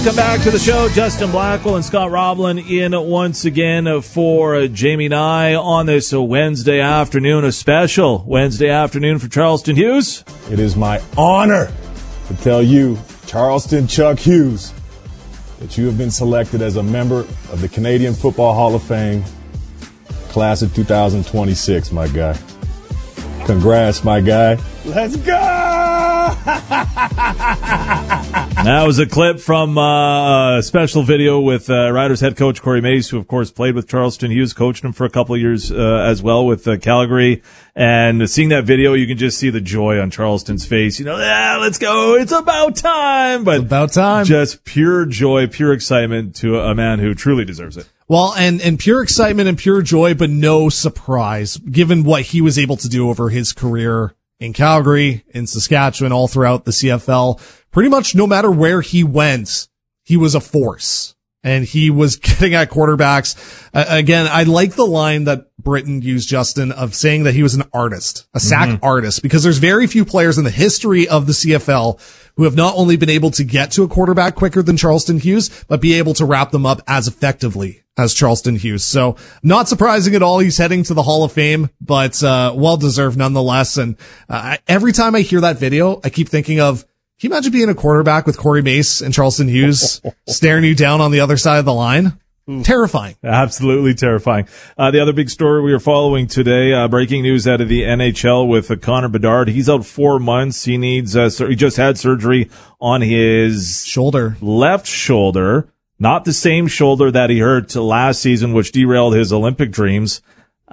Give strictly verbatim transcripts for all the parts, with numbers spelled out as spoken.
Welcome back to the show. Justin Blackwell and Scott Roblin in once again for Jamie and I on this Wednesday afternoon, a special Wednesday afternoon for Charleston Hughes. It is my honor to tell you, Charleston Chuck Hughes, that you have been selected as a member of the Canadian Football Hall of Fame, class of two thousand twenty-six, my guy. Congrats, my guy. Let's go! That was a clip from uh, a special video with uh, Riders head coach Corey Mace, who, of course, played with Charleston Hughes, coached him for a couple of years uh, as well with uh, Calgary. And seeing that video, you can just see the joy on Charleston's face. You know, yeah, let's go. It's about time. But it's about time. Just pure joy, pure excitement to a man who truly deserves it. Well, and, and pure excitement and pure joy, but no surprise, given what he was able to do over his career in Calgary, in Saskatchewan, all throughout the C F L. Pretty much no matter where he went, he was a force. And he was getting at quarterbacks. Uh, again, I like the line that Britton used, Justin, of saying that he was an artist, a sack mm-hmm. artist, because there's very few players in the history of the C F L who have not only been able to get to a quarterback quicker than Charleston Hughes, but be able to wrap them up as effectively as Charleston Hughes. So not surprising at all. He's heading to the Hall of Fame, but, uh, well deserved nonetheless. And, uh, every time I hear that video, I keep thinking of, can you imagine being a quarterback with Corey Mace and Charleston Hughes staring you down on the other side of the line? Ooh. Terrifying. Absolutely terrifying. Uh, the other big story we are following today, uh, breaking news out of the N H L with uh, Connor Bedard. He's out four months. He needs, uh, sur- he just had surgery on his shoulder, left shoulder, not the same shoulder that he hurt last season, which derailed his Olympic dreams.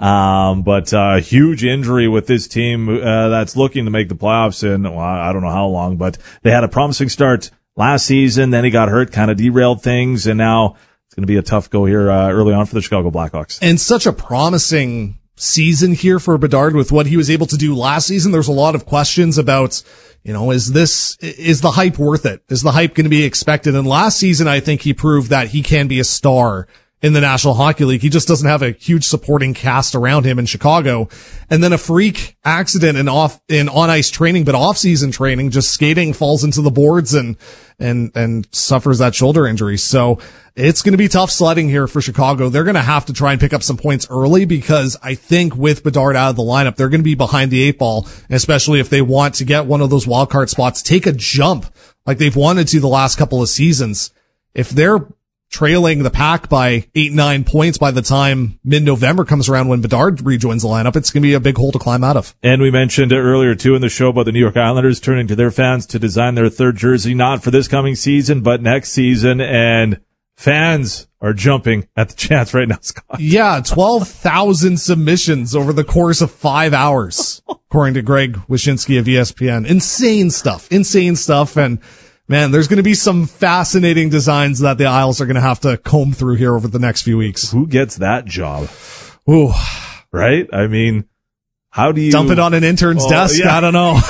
Um, but, uh, huge injury with this team, uh, that's looking to make the playoffs in, well, I don't know how long, but they had a promising start last season. Then he got hurt, kind of derailed things. And now it's going to be a tough go here, uh, early on for the Chicago Blackhawks. And such a promising season here for Bedard with what he was able to do last season. There's a lot of questions about, you know, is this, is the hype worth it? Is the hype going to be expected? And last season, I think he proved that he can be a star in the National Hockey League. He just doesn't have a huge supporting cast around him in Chicago. And then a freak accident in off, in on-ice training, but off-season training, just skating, falls into the boards and, and, and suffers that shoulder injury. So it's going to be tough sledding here for Chicago. They're going to have to try and pick up some points early because I think with Bedard out of the lineup, they're going to be behind the eight ball, especially if they want to get one of those wild card spots, take a jump like they've wanted to the last couple of seasons. If they're trailing the pack by eight, nine points by the time mid-November comes around when Bedard rejoins the lineup, it's going to be a big hole to climb out of. And we mentioned earlier, too, in the show about the New York Islanders turning to their fans to design their third jersey, not for this coming season, but next season. And fans are jumping at the chance right now, Scott. Yeah, twelve thousand submissions over the course of five hours, according to Greg Wyshynski of E S P N. Insane stuff. Insane stuff. And man, there's going to be some fascinating designs that the Isles are going to have to comb through here over the next few weeks. Who gets that job? Ooh. Right? I mean, how do you... dump it on an intern's oh, desk? Yeah. I don't know.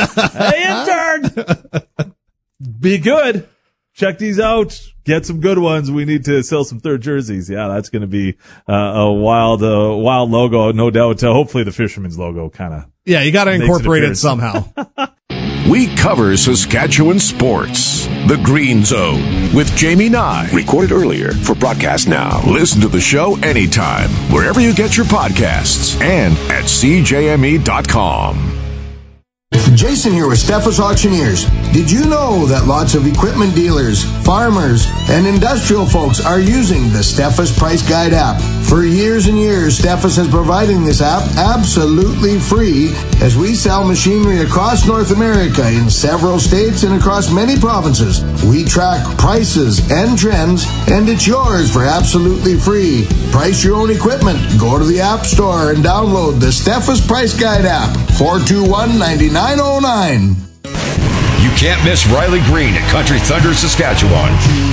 Hey, intern! Be good. Check these out. Get some good ones. We need to sell some third jerseys. Yeah, that's going to be uh, a wild, uh, wild logo, no doubt. Uh, hopefully the Fisherman's logo kind of... Yeah, you got to incorporate it somehow. We cover Saskatchewan sports. The Green Zone with Jamie Nye. Recorded earlier for broadcast now. Listen to the show anytime, wherever you get your podcasts and at C J M E dot com. Jason here with Steffes Auctioneers. Did you know that lots of equipment dealers, farmers, and industrial folks are using the Steffes Price Guide app? For years and years, Steffes has provided this app absolutely free as we sell machinery across North America in several states and across many provinces. We track prices and trends, and it's yours for absolutely free. Price your own equipment. Go to the App Store and download the Steffes Price Guide app. four two one, nine nine zero nine. You can't miss Riley Green at Country Thunder, Saskatchewan.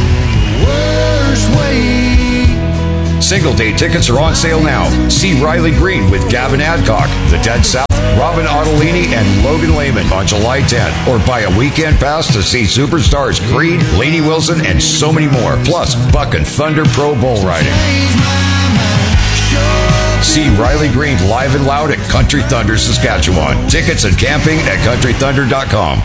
Single day tickets are on sale now. See Riley Green with Gavin Adcock, The Dead South, Robin Ottolini, and Logan Lehman on July tenth. Or buy a weekend pass to see superstars Creed, Lainey Wilson, and so many more. Plus, Buck and Thunder Pro Bull Riding. See Riley Green live and loud at Country Thunder, Saskatchewan. Tickets and camping at country thunder dot com.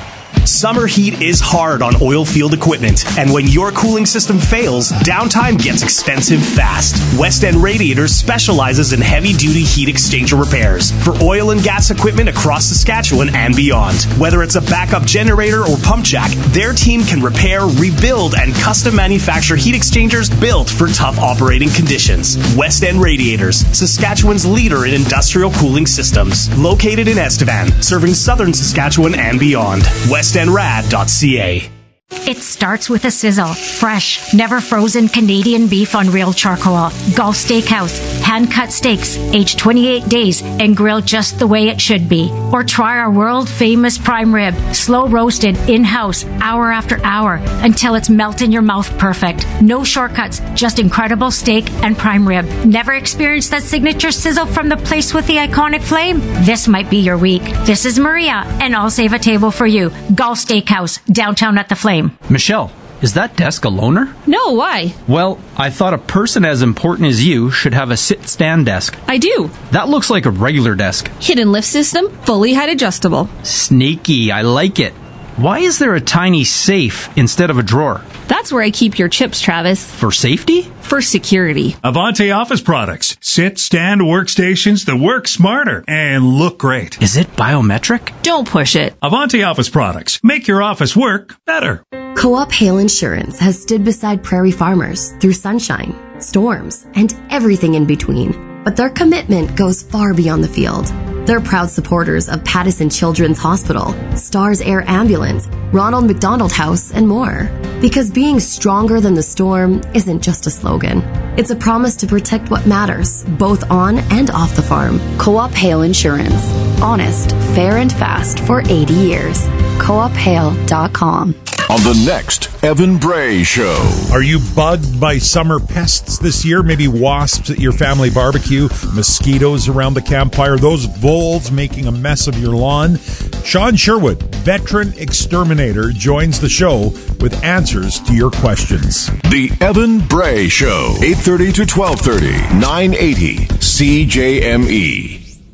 Summer heat is hard on oil field equipment, and when your cooling system fails, downtime gets expensive fast. West End Radiators specializes in heavy-duty heat exchanger repairs for oil and gas equipment across Saskatchewan and beyond. Whether it's a backup generator or pump jack, their team can repair, rebuild, and custom manufacture heat exchangers built for tough operating conditions. West End Radiators, Saskatchewan's leader in industrial cooling systems. Located in Estevan, serving southern Saskatchewan and beyond. west end rad dot c a. It starts with a sizzle. Fresh, never frozen Canadian beef on real charcoal. Gulf Steakhouse. Hand-cut steaks, aged twenty-eight days and grilled just the way it should be. Or try our world-famous prime rib. Slow roasted, in-house, hour after hour, until it's melt in your mouth perfect. No shortcuts, just incredible steak and prime rib. Never experienced that signature sizzle from the place with the iconic flame? This might be your week. This is Maria, and I'll save a table for you. Gulf Steakhouse, downtown at the Flame. Michelle, is that desk a loaner? No, why? Well, I thought a person as important as you should have a sit-stand desk. I do. That looks like a regular desk. Hidden lift system, fully height adjustable. Sneaky, I like it. Why is there a tiny safe instead of a drawer? That's where I keep your chips, Travis. For safety? For security. Avante Office products. Sit, stand workstations that work smarter and look great. Is it biometric? Don't push it. Avante Office products. Make your office work better. Co-op Hail Insurance has stood beside prairie farmers through sunshine, storms, and everything in between. But their commitment goes far beyond the field. They're proud supporters of Pattison Children's Hospital, Stars Air Ambulance, Ronald McDonald House, and more. Because being stronger than the storm isn't just a slogan. It's a promise to protect what matters, both on and off the farm. Co-op Hail Insurance. Honest, fair, and fast for eighty years. co op hail dot com. On the next Evan Bray Show. Are you bugged by summer pests this year? Maybe wasps at your family barbecue, mosquitoes around the campfire, those voles making a mess of your lawn? Sean Sherwood, veteran exterminator, joins the show with answers to your questions. The Evan Bray Show, eight thirty to twelve thirty, nine eighty C J M E.